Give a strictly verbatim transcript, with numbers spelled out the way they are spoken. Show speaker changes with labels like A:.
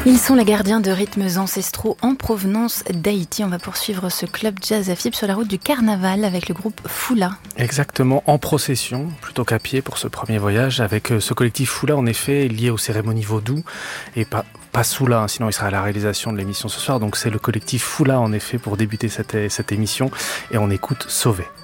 A: Ils sont les gardiens de rythmes ancestraux en provenance d'Haïti. On va poursuivre ce club jazz à Fibre sur la route du Carnaval avec le groupe Foula.
B: Exactement, en procession, plutôt qu'à pied pour ce premier voyage, avec ce collectif Foula en effet lié aux cérémonies vaudou et pas, pas Soula, hein, sinon il sera à la réalisation de l'émission ce soir. Donc c'est le collectif Foula en effet pour débuter cette, cette émission et on écoute Sauvé.